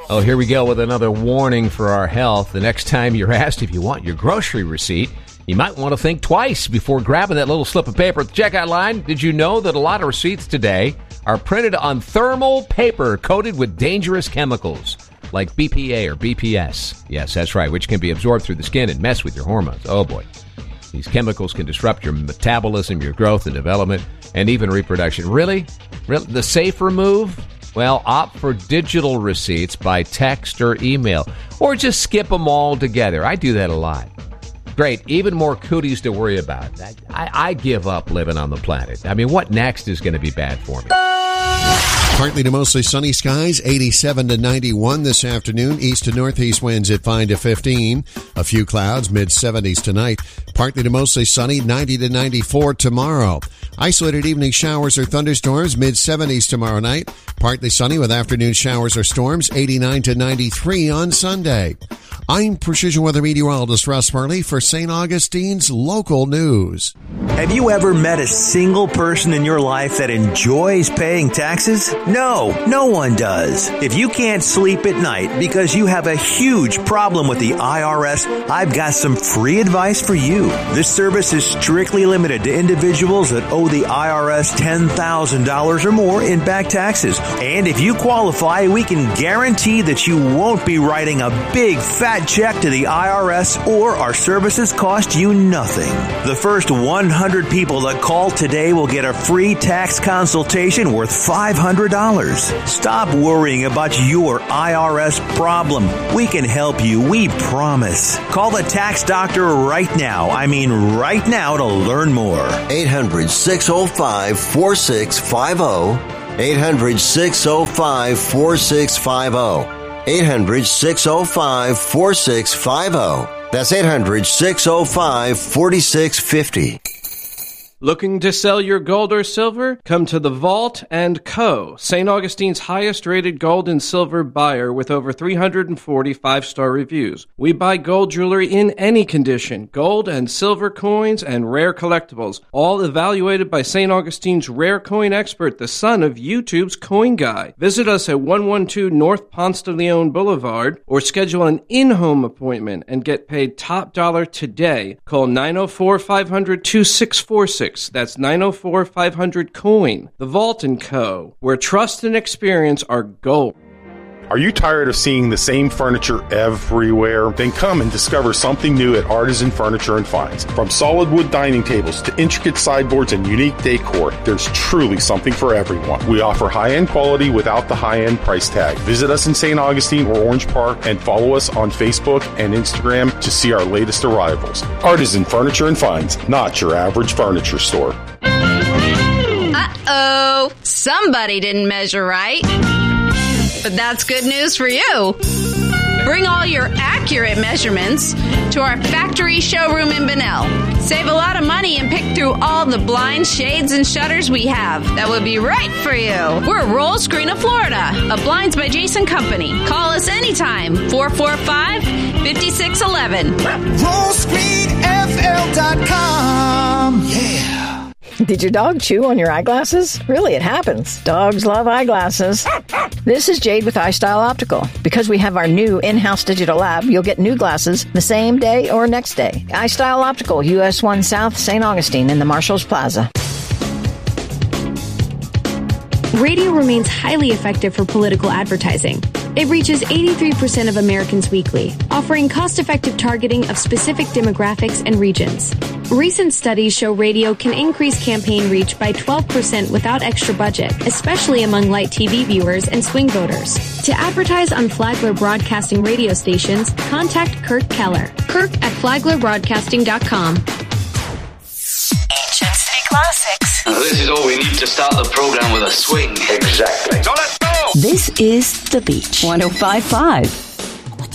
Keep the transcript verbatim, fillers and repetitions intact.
Oh, here we go with another warning for our health. The next time you're asked if you want your grocery receipt, you might want to think twice before grabbing that little slip of paper at the checkout line. Did you know that a lot of receipts today are printed on thermal paper coated with dangerous chemicals like B P A or B P S? Yes, that's right, which can be absorbed through the skin and mess with your hormones. Oh, boy. These chemicals can disrupt your metabolism, your growth and development, and even reproduction. Really? Really? The safer move? Well, opt for digital receipts by text or email, or just skip them all together. I do that a lot. Great. Even more cooties to worry about. I, I, I give up living on the planet. I mean, what next is going to be bad for me? Partly to mostly sunny skies, eighty-seven to ninety-one this afternoon. East to northeast winds at five to fifteen. A few clouds, mid-seventies tonight. Partly to mostly sunny, ninety to ninety-four tomorrow. Isolated evening showers or thunderstorms, mid-seventies tomorrow night. Partly sunny with afternoon showers or storms, eighty-nine to ninety-three on Sunday. I'm Precision Weather Meteorologist Russ Murley for Saint Augustine's Local News. Have you ever met a single person in your life that enjoys paying taxes? No, no one does. If you can't sleep at night because you have a huge problem with the I R S, I've got some free advice for you. This service is strictly limited to individuals that owe the I R S ten thousand dollars or more in back taxes. And if you qualify, we can guarantee that you won't be writing a big fat check to the I R S, or our services cost you nothing. The first one hundred people that call today will get a free tax consultation worth five hundred dollars. Stop worrying about your I R S problem. We can help you, we promise. Call the tax doctor right now. I mean right now to learn more. eight hundred, six oh five, four six five oh. eight hundred, six oh five, four six five oh. eight hundred, six oh five, four six five oh. That's eight hundred, six oh five, four six five oh. Looking to sell your gold or silver? Come to The Vault and Co., Saint Augustine's highest-rated gold and silver buyer with over three hundred forty five-star reviews. We buy gold jewelry in any condition, gold and silver coins and rare collectibles, all evaluated by Saint Augustine's rare coin expert, the son of YouTube's Coin Guy. Visit us at one twelve North Ponce de Leon Boulevard or schedule an in-home appointment and get paid top dollar today. Call nine oh four, five hundred, two six four six. That's nine oh four, five hundred, coin. The Vault and Co., where trust and experience are gold. Are you tired of seeing the same furniture everywhere? Then come and discover something new at Artisan Furniture and Finds. From solid wood dining tables to intricate sideboards and unique decor, there's truly something for everyone. We offer high-end quality without the high-end price tag. Visit us in Saint Augustine or Orange Park and follow us on Facebook and Instagram to see our latest arrivals. Artisan Furniture and Finds, not your average furniture store. Uh-oh, somebody didn't measure right. But that's good news for you. Bring all your accurate measurements to our factory showroom in Bunnell. Save a lot of money and pick through all the blinds, shades, and shutters we have. That would be right for you. We're Roll Screen of Florida, a Blinds by Jason company. Call us anytime, four four five, five six one one. roll screen f l dot com. Yeah. Did your dog chew on your eyeglasses? Really, it happens. Dogs love eyeglasses. This is Jade with iStyle Optical. Because we have our new in-house digital lab, you'll get new glasses the same day or next day. iStyle Optical, U S one South, Saint Augustine in the Marshalls Plaza. Radio remains highly effective for political advertising. It reaches eighty-three percent of Americans weekly, offering cost-effective targeting of specific demographics and regions. Recent studies show radio can increase campaign reach by twelve percent without extra budget, especially among light T V viewers and swing voters. To advertise on Flagler Broadcasting radio stations, contact Kirk Keller. Kirk at flagler broadcasting dot com. Ancient City Classics. This is all we need to start the program with a swing. Exactly. So let's go! This is The Beach. one oh five point five.